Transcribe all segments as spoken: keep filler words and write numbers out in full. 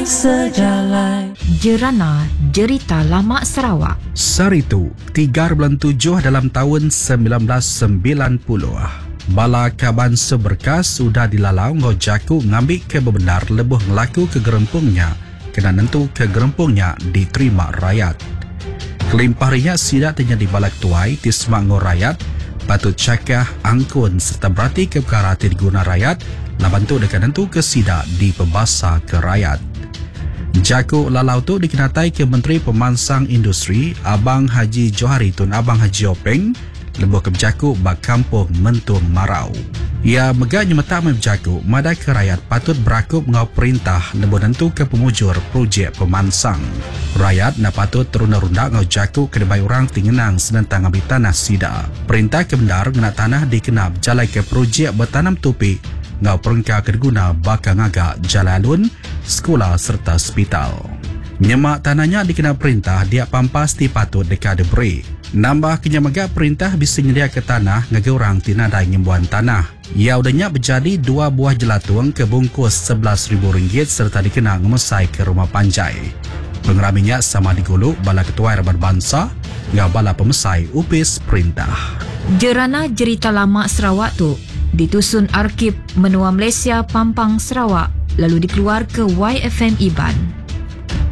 sejalan. Jerana Jerita Lama Sarawak. Saritu, tiga bulan tujuh dalam tahun sembilan belas sembilan puluh. Bala Kaban Seberkas sudah dilalau ngau jaku ngambil ke bebenar lebuh ngelaku ke gerempungnya kena nentu ke gerempungnya diterima rakyat. Kelimpah riak sidak terjadi balak tuai di semanggo rakyat patut cakah angkun serta berarti ke perkara diguna rakyat labantu dekat nentu ke sidak di pembasa ke rakyat. Jaku lalau tu dikenatai ke Menteri Pemansang Industri Abang Haji Johari Tun Abang Haji Openg lebuh ke berjaku bak kampung Mentung Marau. Ia megaknya metak berjaku madai ke rakyat patut berakup ngau perintah lebuh nentu ke pemujur projek pemansang. Rakyat nak patut terunda-runda ngau jaku ke debai orang tingenang senentang ambil tanah sida. Perintah ke benar ngena tanah dikenap jalai ke projek bertanam tupi ngau perengka kedeguna bakal ngagak jalan alun, sekolah serta hospital. Nyemak tanahnya dikenal perintah dia pampas di patut dekat deberi. Nambah kenyamaga perintah bisa nyedia ke tanah ngagi orang tinadai nyembuhan tanah. Ia udahnya berjadi dua buah jelatuang ke bungkus sebelas ribu ringgit serta dikenal ngemesai ke rumah panjai. Pengeraminya sama diguluk bala ketua Rabat Bangsa ngau bala pemesai upis perintah. Jerana Jerita Lama Sarawak tu ditusun Arkib Menua Malaysia Pampang Sarawak lalu dikeluar ke Y F M Iban.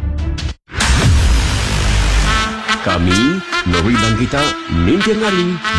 Kami, Nori Bangkita, Ninja Ngali